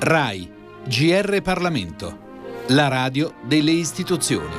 RAI, GR Parlamento, la radio delle istituzioni.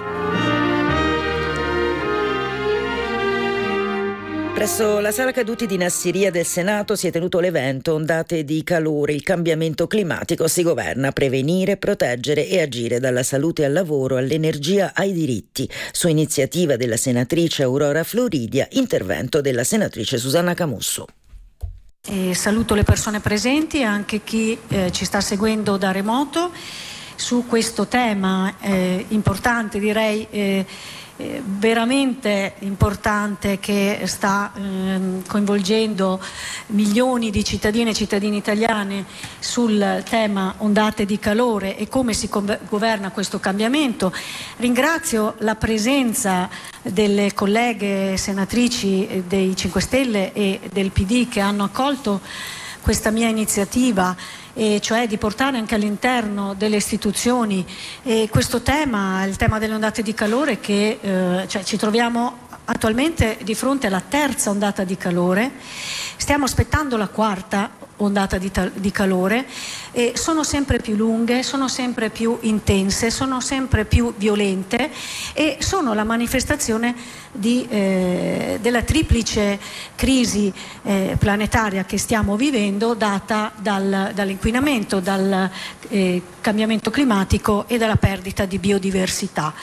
Presso la Sala Caduti di Nassiria del Senato si è tenuto l'evento Ondate di calore, il cambiamento climatico si governa, prevenire, proteggere e agire dalla salute al lavoro, all'energia, ai diritti. Su iniziativa della senatrice Aurora Floridia, intervento della senatrice Susanna Camusso. Saluto le persone presenti e anche chi ci sta seguendo da remoto su questo tema importante, direi veramente importante, che sta coinvolgendo milioni di cittadine e cittadini italiani sul tema ondate di calore e come si governa questo cambiamento. Ringrazio la presenza delle colleghe senatrici dei 5 Stelle e del PD che hanno accolto questa mia iniziativa, e cioè di portare anche all'interno delle istituzioni questo tema, il tema delle ondate di calore, che ci troviamo attualmente di fronte alla terza ondata di calore, stiamo aspettando la quarta ondata di calore, e sono sempre più lunghe, sono sempre più intense, sono sempre più violente e sono la manifestazione della triplice crisi planetaria che stiamo vivendo, data dall'inquinamento, dal cambiamento climatico e dalla perdita di biodiversità.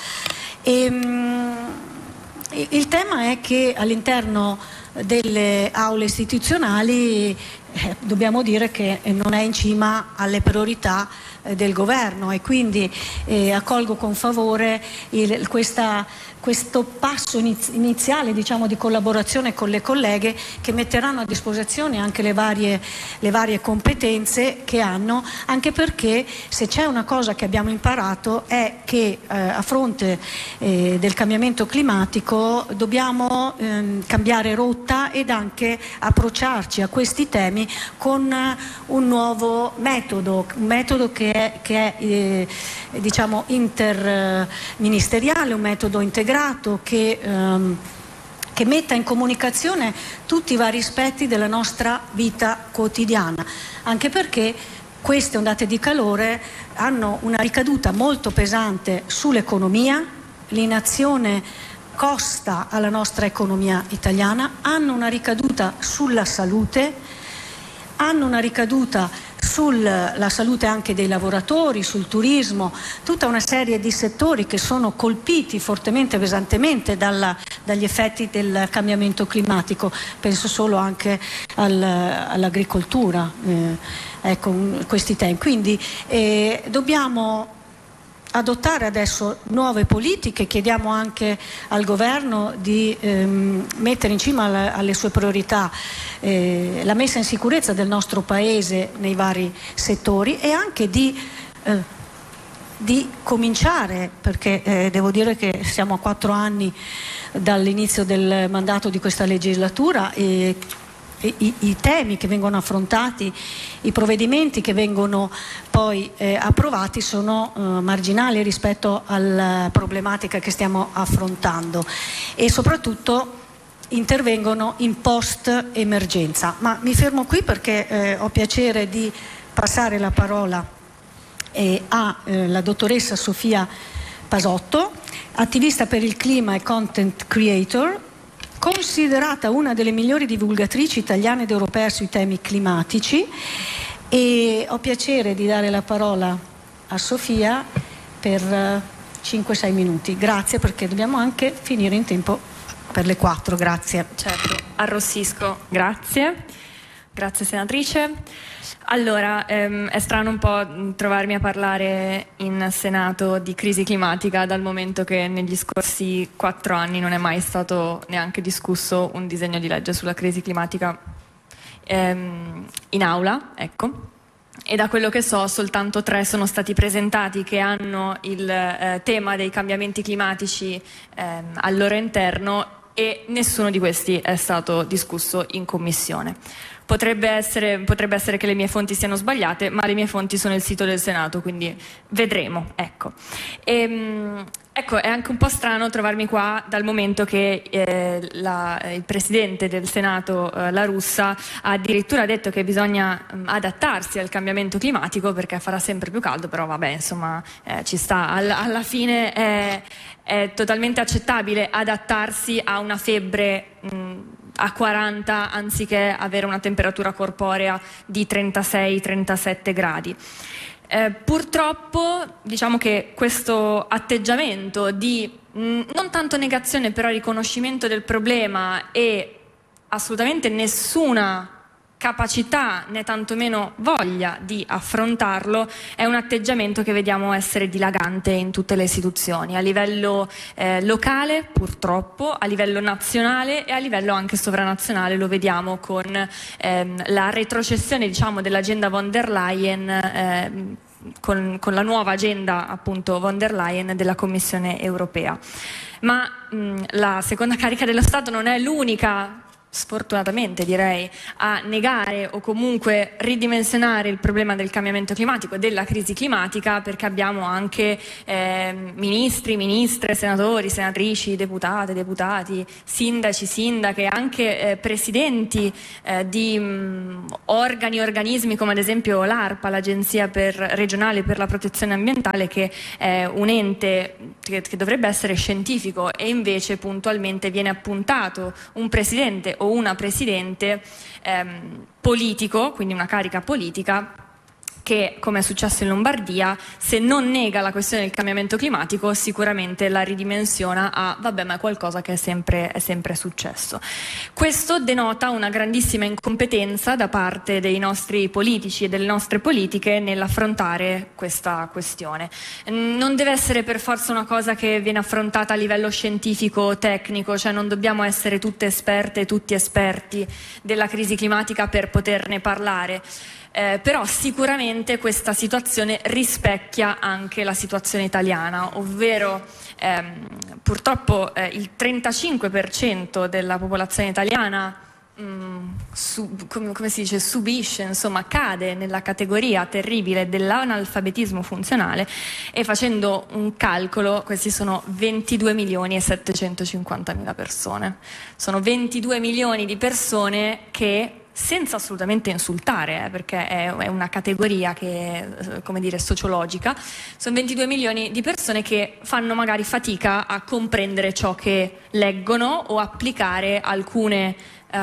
Il tema è che all'interno delle aule istituzionali dobbiamo dire che non è in cima alle priorità del governo, e quindi accolgo con favore questo passo iniziale, diciamo, di collaborazione con le colleghe, che metteranno a disposizione anche le varie competenze che hanno, anche perché se c'è una cosa che abbiamo imparato è che a fronte del cambiamento climatico dobbiamo cambiare rotta ed anche approcciarci a questi temi con un nuovo metodo, che è diciamo interministeriale, un metodo integrato che metta in comunicazione tutti i vari aspetti della nostra vita quotidiana, anche perché queste ondate di calore hanno una ricaduta molto pesante sull'economia. L'inazione costa alla nostra economia italiana, hanno una ricaduta sulla salute, hanno una ricaduta sulla salute anche dei lavoratori, sul turismo, tutta una serie di settori che sono colpiti fortemente, pesantemente dagli effetti del cambiamento climatico. Penso solo anche all'agricoltura, questi temi. Quindi dobbiamo adottare adesso nuove politiche. Chiediamo anche al governo di mettere in cima alle sue priorità la messa in sicurezza del nostro paese nei vari settori, e anche di cominciare, perché devo dire che siamo a 4 anni dall'inizio del mandato di questa legislatura, e i temi che vengono affrontati, i provvedimenti che vengono poi approvati sono marginali rispetto alla problematica che stiamo affrontando, e soprattutto intervengono in post emergenza. Ma mi fermo qui perché ho piacere di passare la parola alla dottoressa Sofia Pasotto, attivista per il clima e content creator, considerata una delle migliori divulgatrici italiane ed europee sui temi climatici, e ho piacere di dare la parola a Sofia per 5-6 minuti. Grazie, perché dobbiamo anche finire in tempo per le 4. Grazie. Certo, arrossisco. Grazie senatrice. Allora, è strano un po' trovarmi a parlare in Senato di crisi climatica, dal momento che negli scorsi 4 anni non è mai stato neanche discusso un disegno di legge sulla crisi climatica in aula, ecco. E da quello che so soltanto 3 sono stati presentati che hanno il tema dei cambiamenti climatici al loro interno, e nessuno di questi è stato discusso in commissione. potrebbe essere che le mie fonti siano sbagliate, ma le mie fonti sono il sito del Senato, quindi vedremo, ecco. Ecco, è anche un po' strano trovarmi qua dal momento che il presidente del Senato, La Russa, ha addirittura detto che bisogna adattarsi al cambiamento climatico perché farà sempre più caldo, però vabbè, insomma, ci sta. Alla fine è totalmente accettabile adattarsi a una febbre a 40 anziché avere una temperatura corporea di 36-37 gradi. Purtroppo diciamo che questo atteggiamento di non tanto negazione però riconoscimento del problema e assolutamente nessuna capacità né tantomeno voglia di affrontarlo è un atteggiamento che vediamo essere dilagante in tutte le istituzioni, a livello locale purtroppo, a livello nazionale e a livello anche sovranazionale. Lo vediamo con la retrocessione, diciamo, dell'agenda von der Leyen, con la nuova agenda appunto von der Leyen della Commissione europea. Ma la seconda carica dello Stato non è l'unica, sfortunatamente direi, a negare o comunque ridimensionare il problema del cambiamento climatico e della crisi climatica, perché abbiamo anche ministri, ministre, senatori, senatrici, deputate, deputati, sindaci, sindache, anche presidenti di organi, organismi come ad esempio l'ARPA, l'Agenzia regionale per la protezione ambientale, che è un ente che dovrebbe essere scientifico e invece puntualmente viene appuntato un presidente o una presidente politico, quindi una carica politica, che, come è successo in Lombardia, se non nega la questione del cambiamento climatico sicuramente la ridimensiona a vabbè, ma è qualcosa che è sempre successo. Questo denota una grandissima incompetenza da parte dei nostri politici e delle nostre politiche nell'affrontare questa questione. Non deve essere per forza una cosa che viene affrontata a livello scientifico tecnico, cioè non dobbiamo essere tutte esperte e tutti esperti della crisi climatica per poterne parlare. Però sicuramente questa situazione rispecchia anche la situazione italiana, ovvero purtroppo il 35% della popolazione italiana come si dice, subisce, insomma cade nella categoria terribile dell'analfabetismo funzionale, e facendo un calcolo questi sono 22.750.000 persone. Sono 22 milioni di persone che, senza assolutamente insultare, perché è una categoria che è, come dire, sociologica, sono 22 milioni di persone che fanno magari fatica a comprendere ciò che leggono o applicare alcune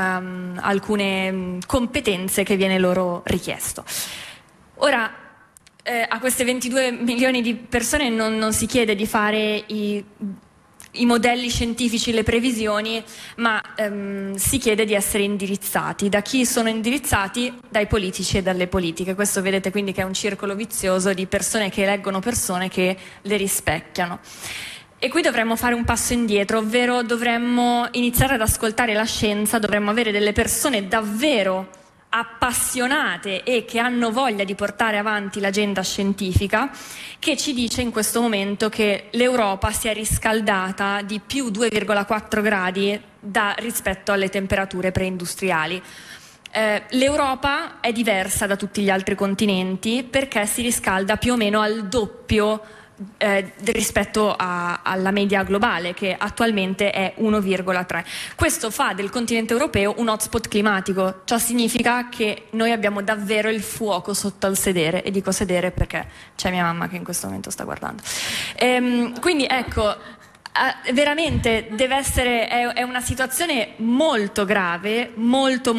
competenze che viene loro richiesto. Ora, a queste 22 milioni di persone non si chiede di fare i modelli scientifici, le previsioni, ma si chiede di essere indirizzati. Da chi sono indirizzati? Dai politici e dalle politiche. Questo vedete quindi che è un circolo vizioso di persone che eleggono persone che le rispecchiano. E qui dovremmo fare un passo indietro, ovvero dovremmo iniziare ad ascoltare la scienza, dovremmo avere delle persone davvero appassionate e che hanno voglia di portare avanti l'agenda scientifica, che ci dice in questo momento che l'Europa si è riscaldata di più 2,4 gradi rispetto alle temperature preindustriali. L'Europa è diversa da tutti gli altri continenti perché si riscalda più o meno al doppio rispetto alla media globale, che attualmente è 1,3. Questo fa del continente europeo un hotspot climatico. Ciò significa che noi abbiamo davvero il fuoco sotto al sedere, e dico sedere perché c'è mia mamma che in questo momento sta guardando. Quindi ecco, veramente deve essere, è una situazione molto grave, molto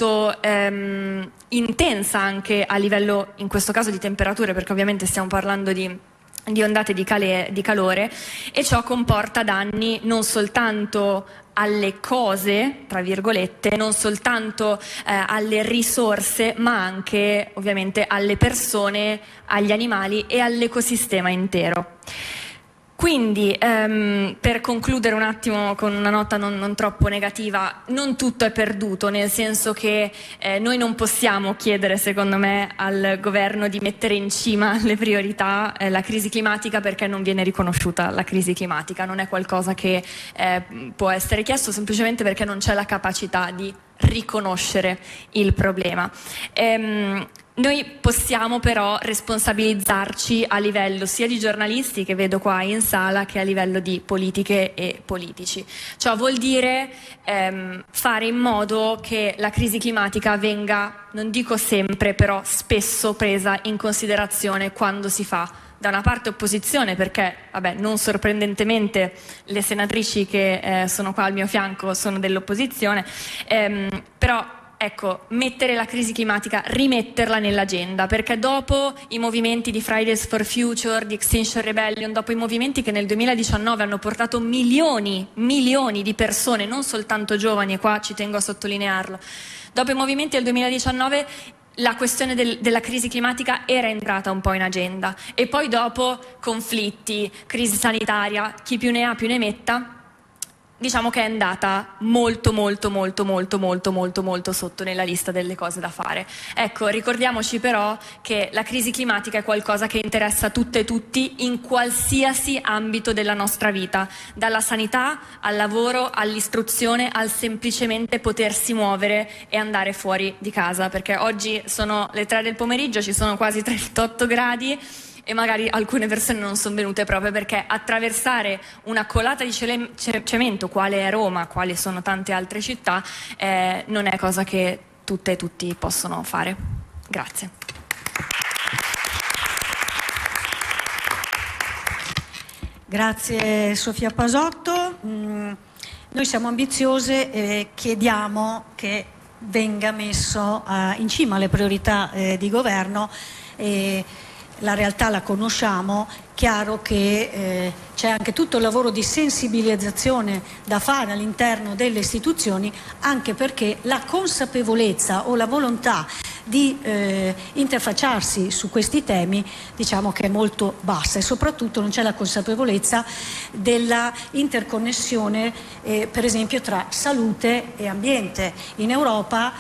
intensa anche a livello, in questo caso, di temperature, perché ovviamente stiamo parlando di ondate di calore, e ciò comporta danni non soltanto alle cose, tra virgolette, non soltanto alle risorse, ma anche ovviamente alle persone, agli animali e all'ecosistema intero. Quindi, per concludere un attimo con una nota non troppo negativa, non tutto è perduto, nel senso che noi non possiamo chiedere, secondo me, al governo di mettere in cima le priorità la crisi climatica, perché non viene riconosciuta la crisi climatica, non è qualcosa che può essere chiesto semplicemente perché non c'è la capacità di riconoscere il problema. Noi possiamo però responsabilizzarci a livello sia di giornalisti, che vedo qua in sala, che a livello di politiche e politici. Ciò vuol dire fare in modo che la crisi climatica venga, non dico sempre, però spesso presa in considerazione quando si fa da una parte opposizione, perché non sorprendentemente le senatrici che sono qua al mio fianco sono dell'opposizione, però ecco, mettere la crisi climatica, rimetterla nell'agenda, perché dopo i movimenti di Fridays for Future, di Extinction Rebellion, dopo i movimenti che nel 2019 hanno portato milioni di persone, non soltanto giovani, e qua ci tengo a sottolinearlo, dopo i movimenti del 2019 la questione della crisi climatica era entrata un po' in agenda, e poi dopo conflitti, crisi sanitaria, chi più ne ha più ne metta, diciamo che è andata molto sotto nella lista delle cose da fare. Ecco, ricordiamoci però che la crisi climatica è qualcosa che interessa tutte e tutti in qualsiasi ambito della nostra vita, dalla sanità al lavoro, all'istruzione, al semplicemente potersi muovere e andare fuori di casa, perché oggi sono le 3 del pomeriggio, ci sono quasi 38 gradi, e magari alcune persone non sono venute proprio perché attraversare una colata di cemento, quale è Roma, quali sono tante altre città, non è cosa che tutte e tutti possono fare. Grazie. Grazie Sofia Pasotto. Noi siamo ambiziose e chiediamo che venga messo in cima alle priorità di governo. La realtà la conosciamo, chiaro che c'è anche tutto il lavoro di sensibilizzazione da fare all'interno delle istituzioni, anche perché la consapevolezza o la volontà di interfacciarsi su questi temi diciamo che è molto bassa, e soprattutto non c'è la consapevolezza della interconnessione per esempio tra salute e ambiente. In Europa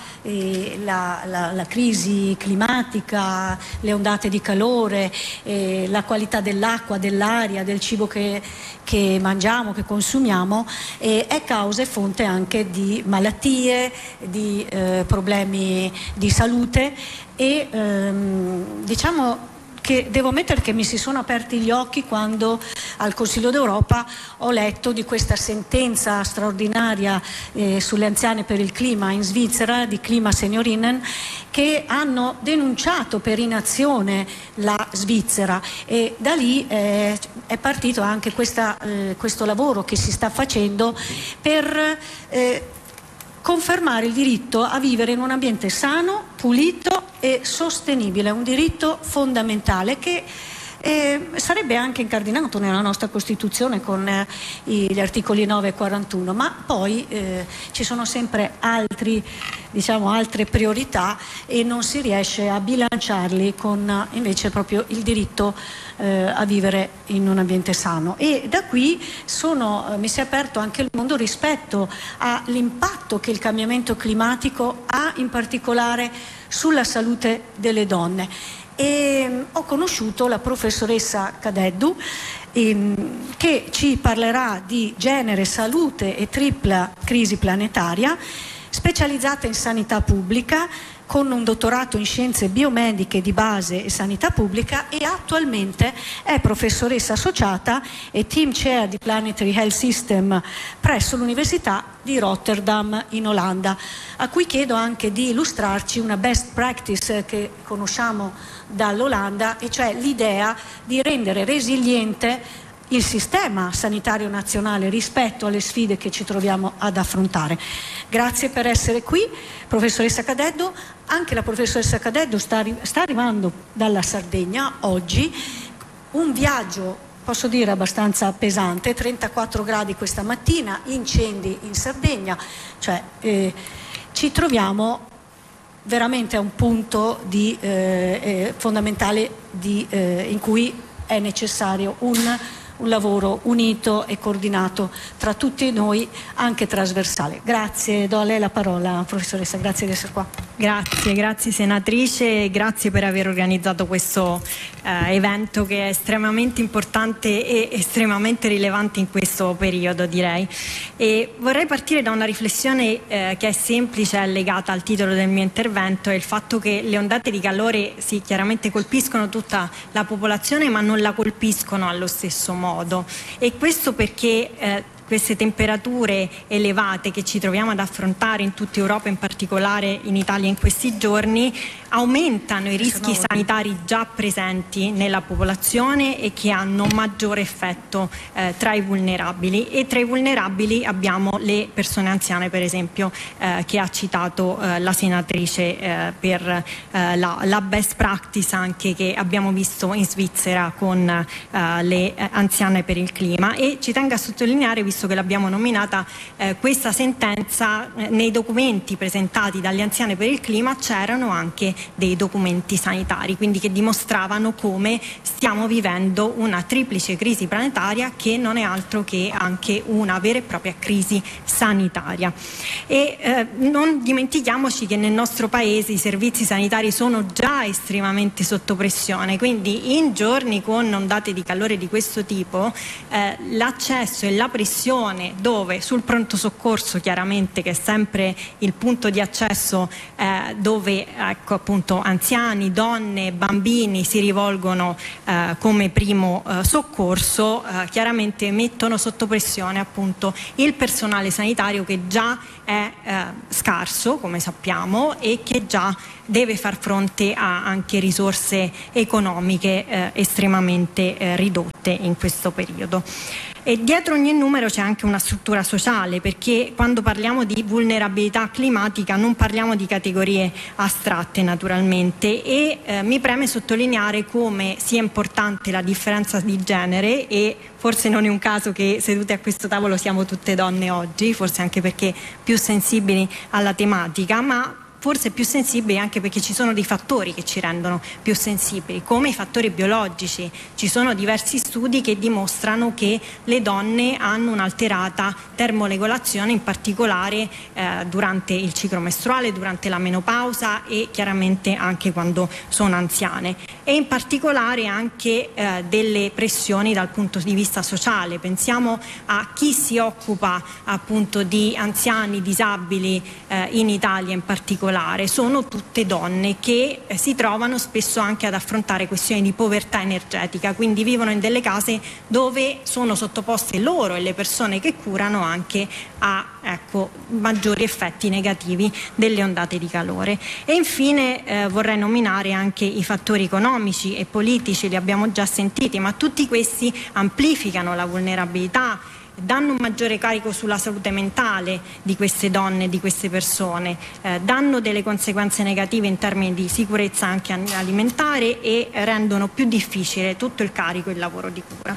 la crisi climatica, le ondate di calore, la qualità dell'acqua, dell'aria, del cibo che mangiamo, che consumiamo, è causa e fonte anche di malattie, di problemi di salute, e diciamo che devo ammettere che mi si sono aperti gli occhi quando al Consiglio d'Europa ho letto di questa sentenza straordinaria sulle anziane per il clima in Svizzera, di Klimaseniorinnen, che hanno denunciato per inazione la Svizzera, e da lì è partito anche questo lavoro che si sta facendo per confermare il diritto a vivere in un ambiente sano, pulito e sostenibile, un diritto fondamentale che sarebbe anche incardinato nella nostra Costituzione con gli articoli 9 e 41, ma poi ci sono sempre altre priorità e non si riesce a bilanciarli con invece proprio il diritto a vivere in un ambiente sano. E da qui mi si è aperto anche il mondo rispetto all'impatto che il cambiamento climatico ha in particolare sulla salute delle donne. E ho conosciuto la professoressa Cadeddu che ci parlerà di genere, salute e tripla crisi planetaria, specializzata in sanità pubblica, con un dottorato in scienze biomediche di base e sanità pubblica, e attualmente è professoressa associata e team chair di Planetary Health System presso l'Università di Rotterdam in Olanda, a cui chiedo anche di illustrarci una best practice che conosciamo dall'Olanda, e cioè l'idea di rendere resiliente il sistema sanitario nazionale rispetto alle sfide che ci troviamo ad affrontare. Grazie per essere qui, professoressa Cadeddu. Anche la professoressa Cadeddu sta arrivando dalla Sardegna oggi, un viaggio posso dire abbastanza pesante, 34 gradi questa mattina, incendi in Sardegna, cioè ci troviamo veramente a un punto fondamentale in cui è necessario un lavoro unito e coordinato tra tutti noi, anche trasversale. Grazie, do a lei la parola, professoressa, grazie di essere qua. Grazie senatrice, grazie per aver organizzato questo evento che è estremamente importante e estremamente rilevante in questo periodo, direi. E vorrei partire da una riflessione che è semplice, è legata al titolo del mio intervento, è il fatto che le ondate di calore sì, chiaramente colpiscono tutta la popolazione, ma non la colpiscono allo stesso modo, e questo perché queste temperature elevate che ci troviamo ad affrontare in tutta Europa, in particolare in Italia in questi giorni, aumentano i rischi sanitari già presenti nella popolazione e che hanno maggiore effetto tra i vulnerabili. E tra i vulnerabili abbiamo le persone anziane, per esempio, che ha citato la senatrice per la best practice anche che abbiamo visto in Svizzera con le anziane per il clima. E ci tengo a sottolineare, visto che l'abbiamo nominata, questa sentenza, nei documenti presentati dalle anziane per il clima c'erano anche dei documenti sanitari, quindi che dimostravano come stiamo vivendo una triplice crisi planetaria che non è altro che anche una vera e propria crisi sanitaria. E non dimentichiamoci che nel nostro paese i servizi sanitari sono già estremamente sotto pressione, quindi in giorni con ondate di calore di questo tipo l'accesso e la pressione, dove sul pronto soccorso chiaramente, che è sempre il punto di accesso dove ecco appunto anziani, donne, bambini si rivolgono come primo soccorso, chiaramente mettono sotto pressione appunto il personale sanitario, che già è scarso, come sappiamo, e che già deve far fronte a anche risorse economiche estremamente ridotte in questo periodo. E dietro ogni numero c'è anche una struttura sociale, perché quando parliamo di vulnerabilità climatica non parliamo di categorie astratte naturalmente, e mi preme sottolineare come sia importante la differenza di genere, e forse non è un caso che sedute a questo tavolo siamo tutte donne oggi, forse anche perché più sensibili alla tematica, ma forse più sensibili anche perché ci sono dei fattori che ci rendono più sensibili, come i fattori biologici. Ci sono diversi studi che dimostrano che le donne hanno un'alterata termoregolazione, in particolare durante il ciclo mestruale, durante la menopausa e chiaramente anche quando sono anziane, e in particolare anche delle pressioni dal punto di vista sociale. Pensiamo a chi si occupa appunto di anziani, disabili in Italia in particolare. Sono tutte donne che si trovano spesso anche ad affrontare questioni di povertà energetica, quindi vivono in delle case dove sono sottoposte loro e le persone che curano anche a maggiori effetti negativi delle ondate di calore. E infine vorrei nominare anche i fattori economici e politici, li abbiamo già sentiti, ma tutti questi amplificano la vulnerabilità, danno un maggiore carico sulla salute mentale di queste donne, di queste persone, danno delle conseguenze negative in termini di sicurezza anche alimentare e rendono più difficile tutto il carico e il lavoro di cura.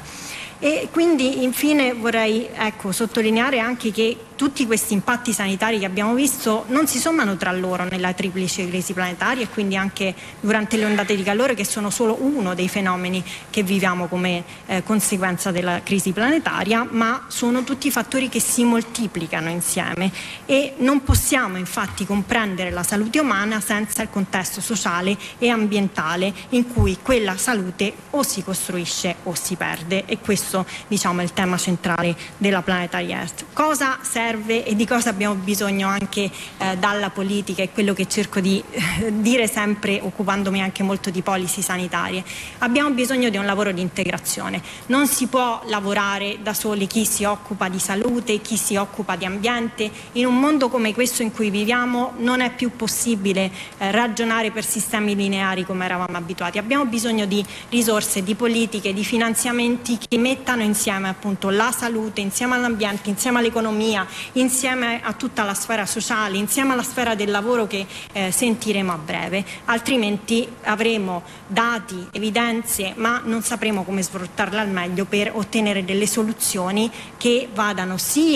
E quindi infine vorrei sottolineare anche che tutti questi impatti sanitari che abbiamo visto non si sommano tra loro nella triplice crisi planetaria, e quindi anche durante le ondate di calore, che sono solo uno dei fenomeni che viviamo come conseguenza della crisi planetaria, ma sono tutti fattori che si moltiplicano insieme, e non possiamo infatti comprendere la salute umana senza il contesto sociale e ambientale in cui quella salute o si costruisce o si perde, e questo diciamo è il tema centrale della Planetary Health. Cosa serve e di cosa abbiamo bisogno anche dalla politica, e quello che cerco di dire sempre, occupandomi anche molto di policy sanitarie. Abbiamo bisogno di un lavoro di integrazione. Non si può lavorare da soli chi si occupa di salute, chi si occupa di ambiente. In un mondo come questo in cui viviamo non è più possibile ragionare per sistemi lineari come eravamo abituati. Abbiamo bisogno di risorse, di politiche, di finanziamenti che mettano insieme appunto la salute, insieme all'ambiente, insieme all'economia, insieme a tutta la sfera sociale, insieme alla sfera del lavoro che sentiremo a breve. Altrimenti avremo dati, evidenze, ma non sapremo come sfruttarle al meglio per ottenere delle soluzioni che vadano sia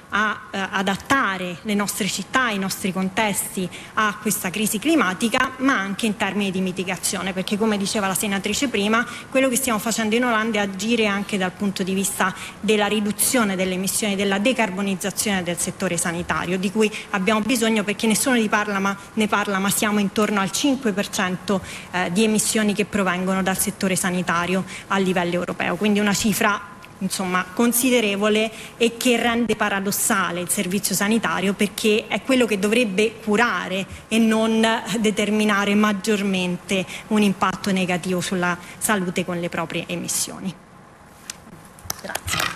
a adattare le nostre città, i nostri contesti a questa crisi climatica, ma anche in termini di mitigazione, perché come diceva la senatrice prima, quello che stiamo facendo in Olanda è agire anche dal punto di vista della riduzione delle emissioni, della decarbonizzazione del settore sanitario, di cui abbiamo bisogno perché nessuno ne parla, ma siamo intorno al 5% di emissioni che provengono dal settore sanitario a livello europeo, quindi una cifra considerevole e che rende paradossale il servizio sanitario, perché è quello che dovrebbe curare e non determinare maggiormente un impatto negativo sulla salute con le proprie emissioni. Grazie.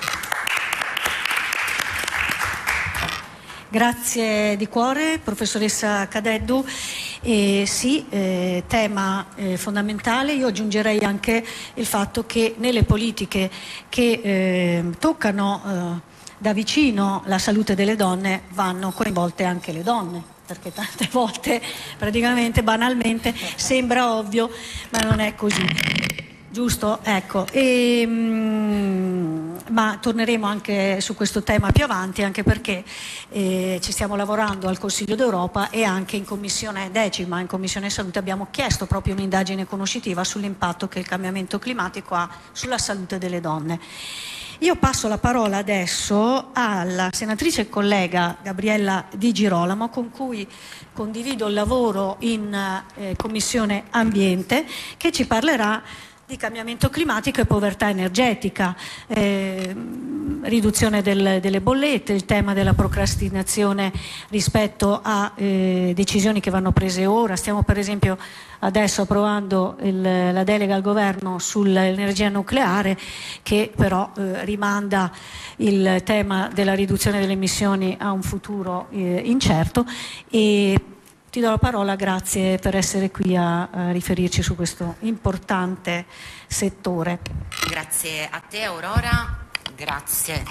Grazie di cuore, professoressa Cadeddu. Sì, tema fondamentale. Io aggiungerei anche il fatto che nelle politiche che toccano da vicino la salute delle donne vanno coinvolte anche le donne, perché tante volte praticamente banalmente sembra ovvio, ma non è così. Giusto? Ecco. Ma torneremo anche su questo tema più avanti, anche perché ci stiamo lavorando al Consiglio d'Europa e anche in Commissione 10ª, in Commissione Salute, abbiamo chiesto proprio un'indagine conoscitiva sull'impatto che il cambiamento climatico ha sulla salute delle donne. Io passo la parola adesso alla senatrice e collega Gabriella Di Girolamo, con cui condivido il lavoro in Commissione Ambiente, che ci parlerà di cambiamento climatico e povertà energetica, riduzione delle bollette, il tema della procrastinazione rispetto a decisioni che vanno prese ora. Stiamo per esempio adesso approvando la delega al governo sull'energia nucleare, che però rimanda il tema della riduzione delle emissioni a un futuro incerto. E ti do la parola, grazie per essere qui a riferirci su questo importante settore. Grazie a te Aurora, grazie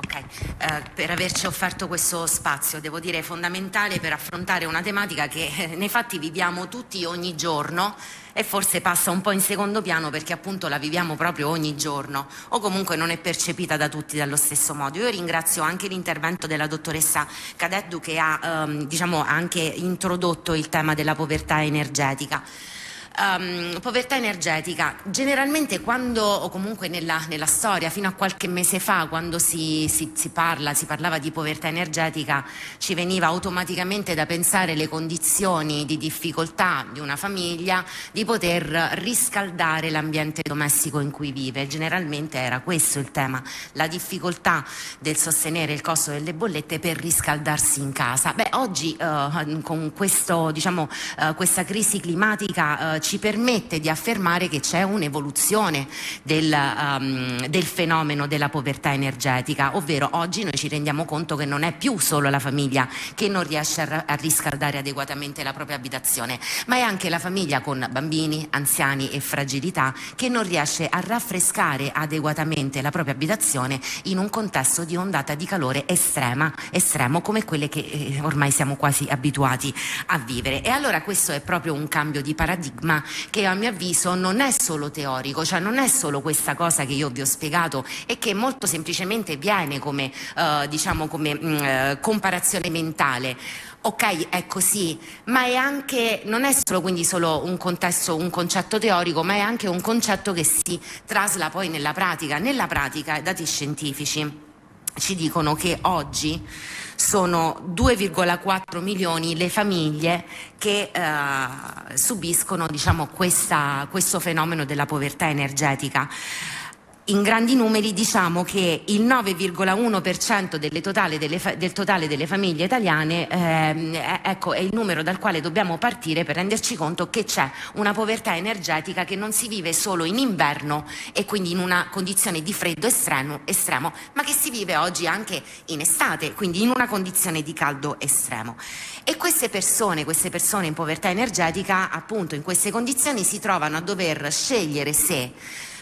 per averci offerto questo spazio, devo dire fondamentale per affrontare una tematica che nei fatti viviamo tutti ogni giorno e forse passa un po' in secondo piano perché appunto la viviamo proprio ogni giorno, o comunque non è percepita da tutti dallo stesso modo. Io ringrazio anche l'intervento della dottoressa Cadeddu, che ha anche introdotto il tema della povertà energetica. Povertà energetica, generalmente quando, o comunque nella storia fino a qualche mese fa, quando si parlava di povertà energetica, ci veniva automaticamente da pensare le condizioni di difficoltà di una famiglia di poter riscaldare l'ambiente domestico in cui vive. Generalmente era questo il tema, la difficoltà del sostenere il costo delle bollette per riscaldarsi in casa. Oggi con questa crisi climatica ci permette di affermare che c'è un'evoluzione del fenomeno della povertà energetica, ovvero oggi noi ci rendiamo conto che non è più solo la famiglia che non riesce a riscaldare adeguatamente la propria abitazione, ma è anche la famiglia con bambini, anziani e fragilità che non riesce a raffrescare adeguatamente la propria abitazione in un contesto di ondata di calore estremo come quelle che ormai siamo quasi abituati a vivere. E allora questo è proprio un cambio di paradigma che a mio avviso non è solo teorico, cioè non è solo questa cosa che io vi ho spiegato e che molto semplicemente viene come comparazione mentale. Ok, è così, ma è anche, non è solo quindi solo un concetto teorico, ma è anche un concetto che si trasla poi nella pratica. Nella pratica, i dati scientifici ci dicono che oggi sono 2,4 milioni le famiglie che subiscono questo fenomeno della povertà energetica. In grandi numeri diciamo che il 9,1% del totale delle famiglie italiane è il numero dal quale dobbiamo partire per renderci conto che c'è una povertà energetica che non si vive solo in inverno e quindi in una condizione di freddo estremo, ma che si vive oggi anche in estate, quindi in una condizione di caldo estremo. E queste persone in povertà energetica, appunto in queste condizioni, si trovano a dover scegliere se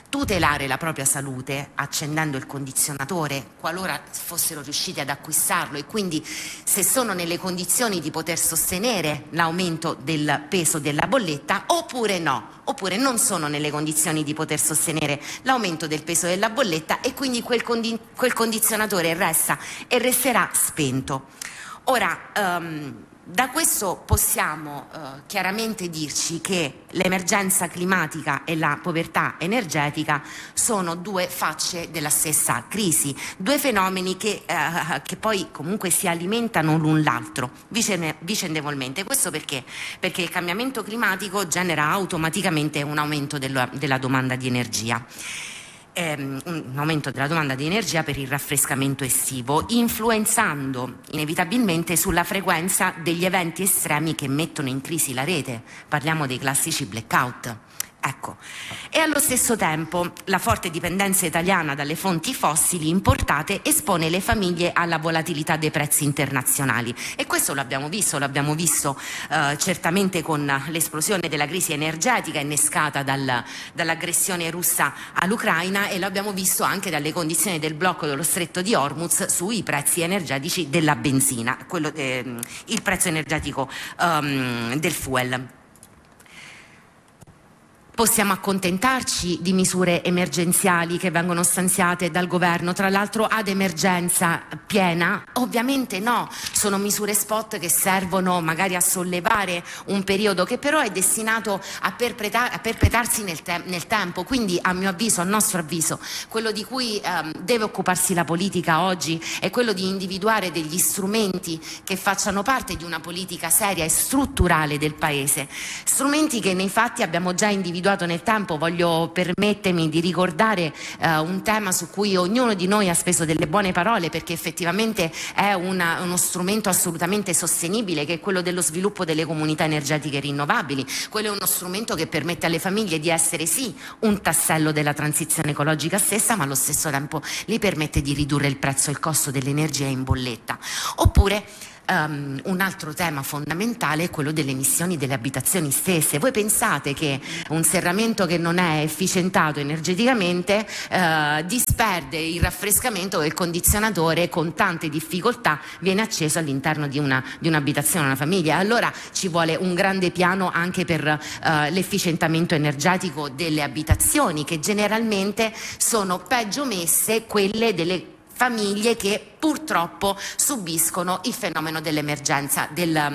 tutelare la propria salute accendendo il condizionatore qualora fossero riusciti ad acquistarlo, e quindi se sono nelle condizioni di poter sostenere l'aumento del peso della bolletta, oppure no, oppure non sono nelle condizioni di poter sostenere l'aumento del peso della bolletta e quindi quel condizionatore resta e resterà spento. Ora, da questo possiamo chiaramente dirci che l'emergenza climatica e la povertà energetica sono due facce della stessa crisi, due fenomeni che poi comunque si alimentano l'un l'altro vicendevolmente. Questo perché? Perché il cambiamento climatico genera automaticamente un aumento della domanda di energia. Un aumento della domanda di energia per il raffrescamento estivo, influenzando inevitabilmente sulla frequenza degli eventi estremi che mettono in crisi la rete. Parliamo dei classici blackout. Ecco. E allo stesso tempo la forte dipendenza italiana dalle fonti fossili importate espone le famiglie alla volatilità dei prezzi internazionali, e questo l'abbiamo visto certamente con l'esplosione della crisi energetica innescata dall'aggressione russa all'Ucraina, e lo abbiamo visto anche dalle condizioni del blocco dello stretto di Hormuz sui prezzi energetici della benzina, il prezzo energetico del fuel. Possiamo accontentarci di misure emergenziali che vengono stanziate dal governo, tra l'altro ad emergenza piena? Ovviamente no, sono misure spot che servono magari a sollevare un periodo che però è destinato a perpetrarsi nel tempo. Quindi a nostro avviso, quello di cui deve occuparsi la politica oggi è quello di individuare degli strumenti che facciano parte di una politica seria e strutturale del Paese, strumenti che nei fatti abbiamo già individuato nel tempo. Voglio permettermi di ricordare un tema su cui ognuno di noi ha speso delle buone parole, perché effettivamente è uno strumento assolutamente sostenibile, che è quello dello sviluppo delle comunità energetiche rinnovabili. Quello è uno strumento che permette alle famiglie di essere sì un tassello della transizione ecologica stessa, ma allo stesso tempo gli permette di ridurre il prezzo e il costo dell'energia in bolletta. Oppure un altro tema fondamentale è quello delle emissioni delle abitazioni stesse. Voi pensate che un serramento che non è efficientato energeticamente disperde il raffrescamento e il condizionatore con tante difficoltà viene acceso all'interno di un'abitazione, una famiglia. Allora ci vuole un grande piano anche per l'efficientamento energetico delle abitazioni, che generalmente sono peggio messe quelle delle famiglie che purtroppo subiscono il fenomeno dell'emergenza della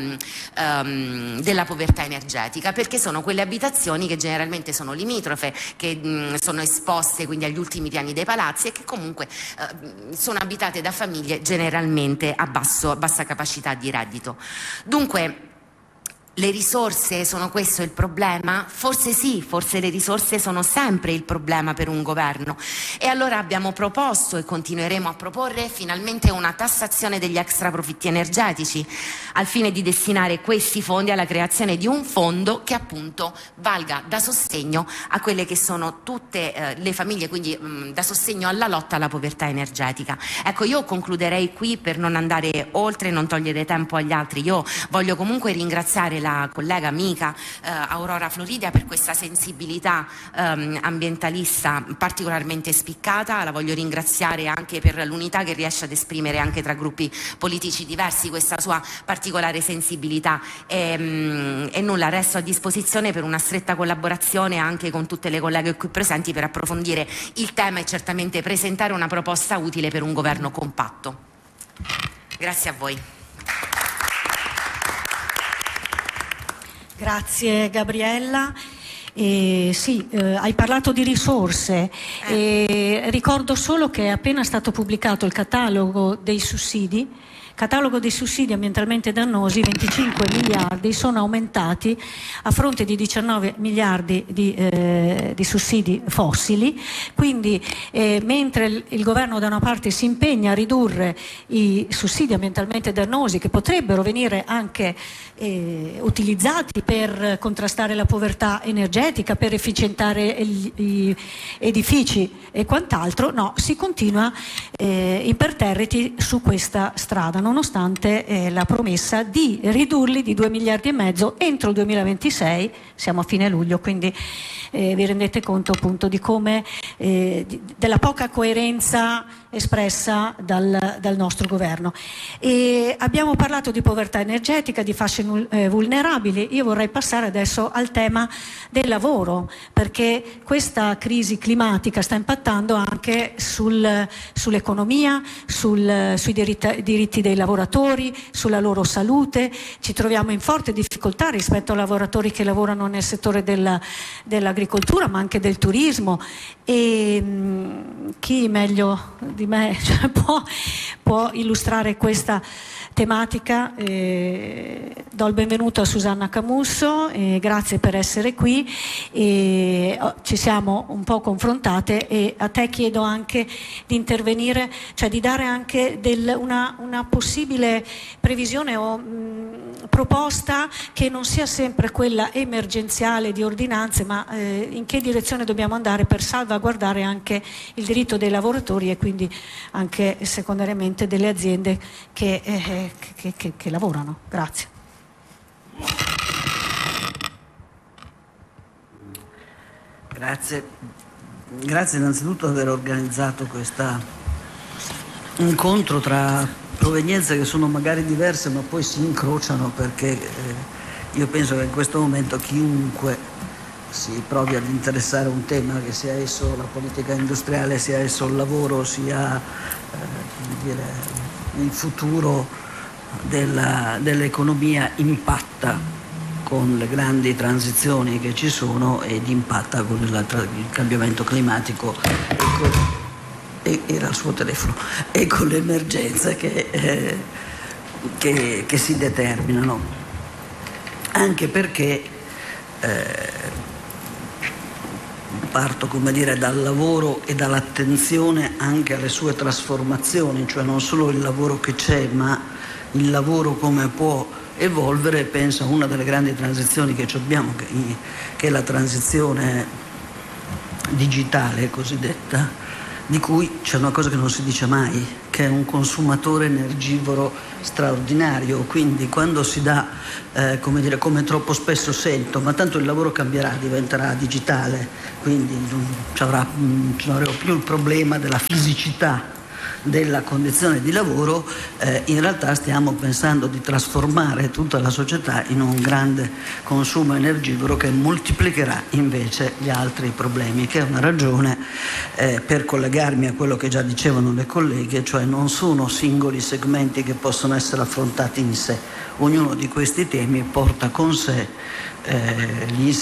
povertà energetica, perché sono quelle abitazioni che generalmente sono limitrofe, che sono esposte quindi agli ultimi piani dei palazzi e che comunque sono abitate da famiglie generalmente a bassa capacità di reddito. Dunque, le risorse sono questo il problema? Forse sì, forse le risorse sono sempre il problema per un governo, e allora abbiamo proposto e continueremo a proporre finalmente una tassazione degli extra profitti energetici, al fine di destinare questi fondi alla creazione di un fondo che appunto valga da sostegno a quelle che sono tutte le famiglie, quindi da sostegno alla lotta alla povertà energetica. Ecco, io concluderei qui per non andare oltre e non togliere tempo agli altri. Io voglio comunque ringraziare la collega amica Aurora Floridia per questa sensibilità ambientalista particolarmente spiccata. La voglio ringraziare anche per l'unità che riesce ad esprimere anche tra gruppi politici diversi, questa sua particolare sensibilità, e nulla, resto a disposizione per una stretta collaborazione anche con tutte le colleghe qui presenti per approfondire il tema e certamente presentare una proposta utile per un governo compatto. Grazie a voi. Grazie Gabriella. Sì, hai parlato di risorse. Ricordo solo che è appena stato pubblicato il catalogo dei sussidi ambientalmente dannosi. 25 miliardi sono aumentati a fronte di 19 miliardi di sussidi fossili. Quindi mentre il governo da una parte si impegna a ridurre i sussidi ambientalmente dannosi, che potrebbero venire anche utilizzati per contrastare la povertà energetica, per efficientare gli edifici e quant'altro, no, si continua imperterriti su questa strada. nonostante la promessa di ridurli di 2,5 miliardi entro il 2026, siamo a fine luglio, quindi vi rendete conto appunto di come della poca coerenza espressa dal nostro governo. E abbiamo parlato di povertà energetica, di fasce vulnerabili. Io vorrei passare adesso al tema del lavoro, perché questa crisi climatica sta impattando anche sull'economia, sui diritti dei lavoratori, sulla loro salute. Ci troviamo in forte difficoltà rispetto a lavoratori che lavorano nel settore dell'agricoltura, ma anche del turismo. E chi meglio di me può illustrare questa tematica? Do il benvenuto a Susanna Camusso, grazie per essere qui. Ci siamo un po' confrontate e a te chiedo anche di intervenire, cioè di dare anche una possibile previsione o proposta che non sia sempre quella emergenziale di ordinanze, ma in che direzione dobbiamo andare per salvaguardare anche il diritto dei lavoratori e quindi anche secondariamente delle aziende che lavorano. Grazie. Grazie innanzitutto di aver organizzato questo incontro tra provenienze che sono magari diverse ma poi si incrociano, perché io penso che in questo momento chiunque si provi ad interessare a un tema, che sia esso la politica industriale, sia esso il lavoro, sia il futuro dell'economia, impatta con le grandi transizioni che ci sono ed impatta con il cambiamento climatico era il suo telefono, e con le emergenze che si determinano, anche perché parto dal lavoro e dall'attenzione anche alle sue trasformazioni, cioè non solo il lavoro che c'è, ma il lavoro come può evolvere. Penso a una delle grandi transizioni che abbiamo, che è la transizione digitale cosiddetta, di cui c'è una cosa che non si dice mai, che è un consumatore energivoro straordinario. Quindi quando si dà, come troppo spesso sento, ma tanto il lavoro cambierà, diventerà digitale, quindi non avremo più il problema della fisicità della condizione di lavoro, in realtà stiamo pensando di trasformare tutta la società in un grande consumo energivoro che moltiplicherà invece gli altri problemi, che è una ragione per collegarmi a quello che già dicevano le colleghe, cioè non sono singoli segmenti che possono essere affrontati in sé. Ognuno di questi temi porta con sé gli